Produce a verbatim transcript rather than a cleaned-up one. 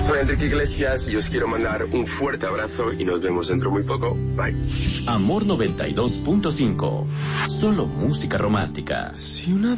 Soy Enrique Iglesias y os quiero mandar un fuerte abrazo y nos vemos dentro muy poco. Bye. Amor noventa y dos punto cinco. Solo música romántica. Si una